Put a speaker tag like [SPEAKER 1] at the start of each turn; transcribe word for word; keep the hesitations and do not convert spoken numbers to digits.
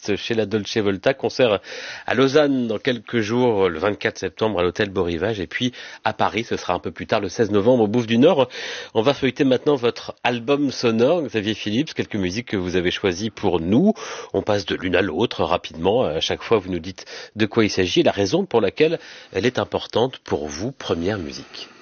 [SPEAKER 1] soliste chez la Dolce Volta. Concert à Lausanne dans quelques jours, le vingt-quatre septembre à l'hôtel Beau Rivage. Et puis à Paris, ce sera un peu plus tard, le seize novembre au Bouffe du Nord. On va feuilleter maintenant votre album sonore, Xavier Phillips, quelques musiques que vous avez choisies pour nous. On passe de l'une à l'autre rapidement. À chaque fois, vous nous dites de quoi il s'agit et la raison pour laquelle elle est importante pour vous. Première musique.